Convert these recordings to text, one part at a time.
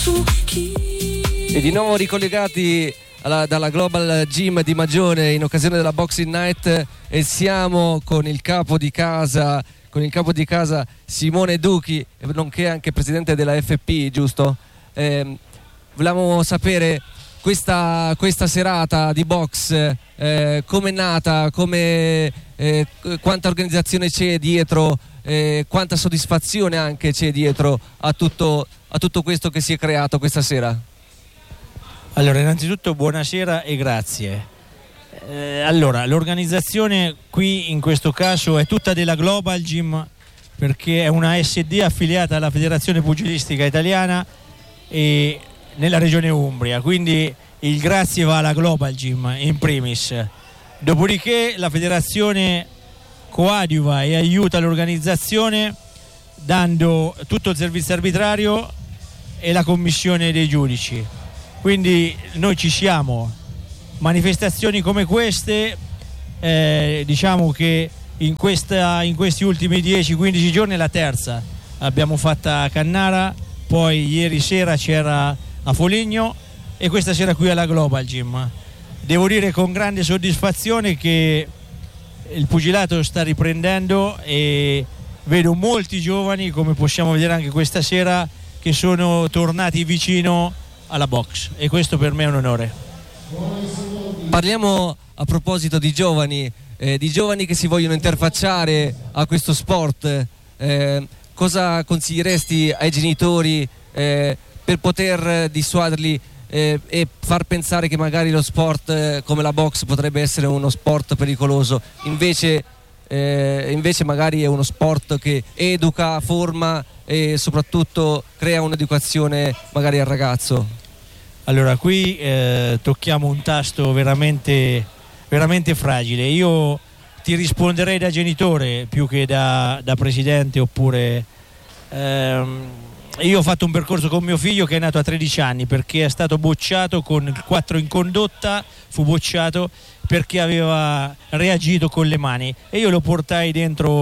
E di nuovo ricollegati dalla Global Gym di Magione in occasione della Boxing Night, e siamo con il capo di casa Simone Duchi, nonché anche presidente della FP, giusto? Volevamo sapere questa serata di box, come è nata, quanta organizzazione c'è dietro, quanta soddisfazione anche c'è dietro a tutto questo che si è creato questa sera. Allora, innanzitutto buonasera e grazie. Allora, l'organizzazione qui in questo caso è tutta della Global Gym, perché è una SD affiliata alla Federazione Pugilistica Italiana e nella regione Umbria, quindi il grazie va alla Global Gym in primis. Dopodiché la federazione coadiuva e aiuta l'organizzazione dando tutto il servizio arbitrario e la commissione dei giudici. Quindi noi ci siamo. Manifestazioni come queste, diciamo che in questi ultimi 10-15 giorni è la terza. Abbiamo fatta a Cannara, poi ieri sera c'era a Foligno e questa sera qui alla Global Gym. Devo dire con grande soddisfazione che il pugilato sta riprendendo e vedo molti giovani, come possiamo vedere anche questa sera, che sono tornati vicino alla box, e questo per me è un onore. Parliamo a proposito di giovani che si vogliono interfacciare a questo sport. Cosa consiglieresti ai genitori per poter dissuaderli e far pensare che magari lo sport come la box potrebbe essere uno sport pericoloso, invece magari è uno sport che educa, forma e soprattutto crea un'educazione magari al ragazzo? Allora, qui tocchiamo un tasto veramente, veramente fragile. Io ti risponderei da genitore più che da presidente, oppure io ho fatto un percorso con mio figlio che è nato a 13 anni perché è stato bocciato con il 4 in condotta, fu bocciato perché aveva reagito con le mani, e io lo portai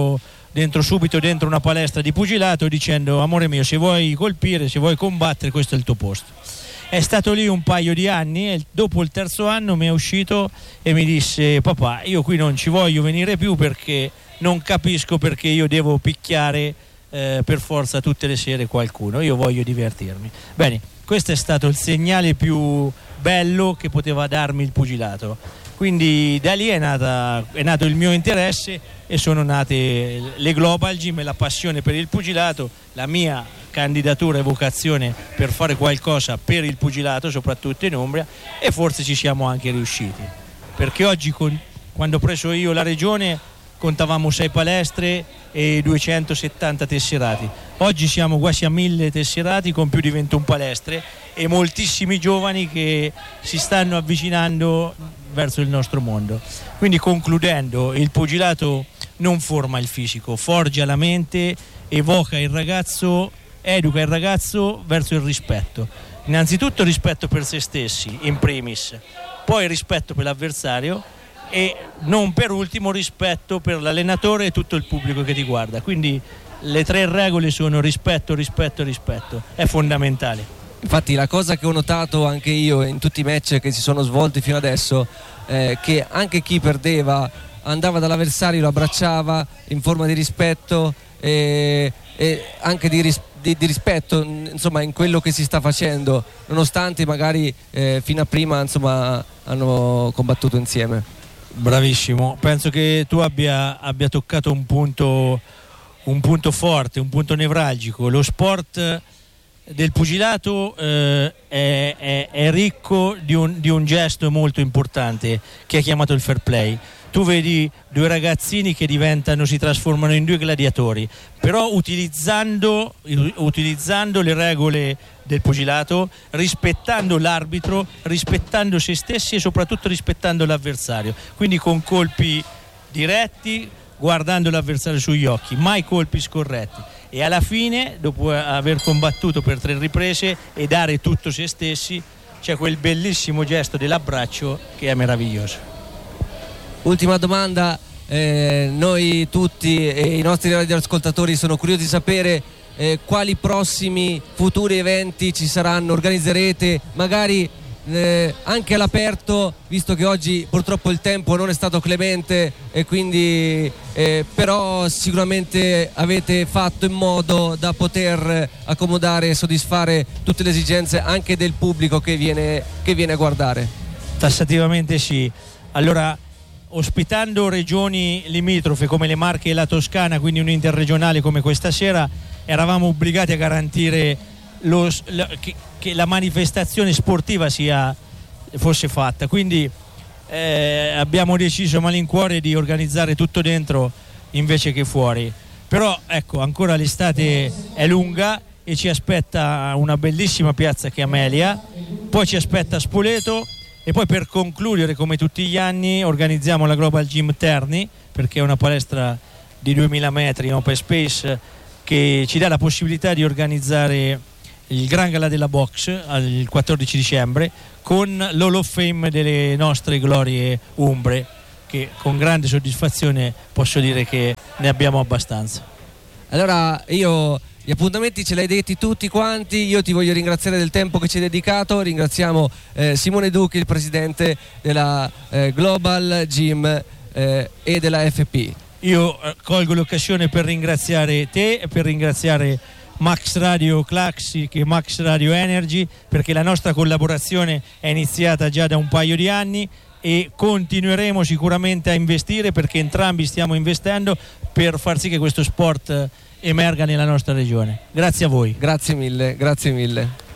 subito dentro una palestra di pugilato dicendo: amore mio, se vuoi colpire, se vuoi combattere, questo è il tuo posto. È stato lì un paio di anni e dopo il terzo anno mi è uscito e mi disse: papà, io qui non ci voglio venire più perché non capisco perché io devo picchiare per forza tutte le sere qualcuno, io voglio divertirmi. Bene, questo è stato il segnale più bello che poteva darmi il pugilato, quindi da lì è nato il mio interesse e sono nate le Global Gym e la passione per il pugilato, la mia candidatura e vocazione per fare qualcosa per il pugilato, soprattutto in Umbria, e forse ci siamo anche riusciti, perché oggi quando ho preso io la regione contavamo 6 palestre e 270 tesserati. Oggi siamo quasi a 1000 tesserati con più di 21 palestre e moltissimi giovani che si stanno avvicinando verso il nostro mondo. Quindi, concludendo, il pugilato non forma il fisico, forgia la mente, evoca il ragazzo, educa il ragazzo verso il rispetto. Innanzitutto rispetto per se stessi, in primis, poi rispetto per l'avversario e non per ultimo rispetto per l'allenatore e tutto il pubblico che ti guarda. Quindi le 3 regole sono rispetto, rispetto, rispetto. È fondamentale. Infatti la cosa che ho notato anche io in tutti i match che si sono svolti fino adesso è che anche chi perdeva andava dall'avversario, lo abbracciava in forma di rispetto e anche di rispetto, insomma, in quello che si sta facendo, nonostante magari fino a prima, insomma, hanno combattuto insieme. Bravissimo, penso che tu abbia toccato un punto forte, un punto nevralgico. Lo sport del pugilato è ricco di un gesto molto importante che è chiamato il fair play. Tu vedi 2 ragazzini che si trasformano in 2 gladiatori, però utilizzando le regole del pugilato, rispettando l'arbitro, rispettando se stessi e soprattutto rispettando l'avversario, quindi con colpi diretti, guardando l'avversario sugli occhi, mai colpi scorretti, e alla fine, dopo aver combattuto per 3 riprese e dare tutto se stessi, c'è quel bellissimo gesto dell'abbraccio che è meraviglioso. Ultima domanda, noi tutti e i nostri radioascoltatori sono curiosi di sapere quali prossimi futuri eventi ci saranno, organizzerete, magari anche all'aperto, visto che oggi purtroppo il tempo non è stato clemente e quindi però sicuramente avete fatto in modo da poter accomodare e soddisfare tutte le esigenze anche del pubblico che viene a guardare. Tassativamente sì. Allora, ospitando regioni limitrofe come le Marche e la Toscana, quindi un interregionale come questa sera, eravamo obbligati a garantire che la manifestazione sportiva fosse fatta, quindi abbiamo deciso a malincuore di organizzare tutto dentro invece che fuori. Però ecco, ancora l'estate è lunga e ci aspetta una bellissima piazza che è Amelia, poi ci aspetta Spoleto e poi per concludere, come tutti gli anni, organizziamo la Global Gym Terni, perché è una palestra di 2000 metri in open space che ci dà la possibilità di organizzare il Gran Gala della Box il 14 dicembre con l'Hall of Fame delle nostre glorie umbre, che con grande soddisfazione posso dire che ne abbiamo abbastanza. Allora gli appuntamenti ce l'hai detti tutti quanti, io ti voglio ringraziare del tempo che ci hai dedicato, ringraziamo Simone Duchi, il presidente della Global Gym e della FP. Io colgo l'occasione per ringraziare te e per ringraziare Max Radio Classic e Max Radio Energy, perché la nostra collaborazione è iniziata già da un paio di anni e continueremo sicuramente a investire, perché entrambi stiamo investendo per far sì che questo sport emerga nella nostra regione. Grazie a voi. Grazie mille, grazie mille.